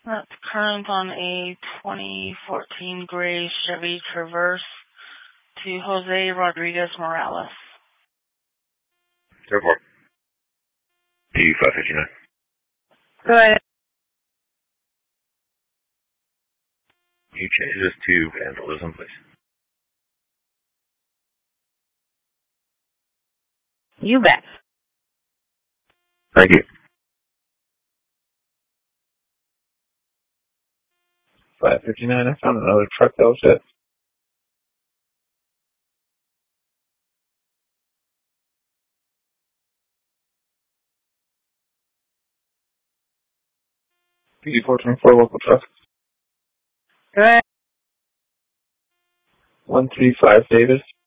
That's current on a 2014 gray Chevy Traverse to Jose Rodriguez Morales. Airport. P559. Go ahead. Can you change this to vandalism, please? You bet. Thank you. 559, I found another truck that was hit. P424 local truck. Go ahead. 135 Davis.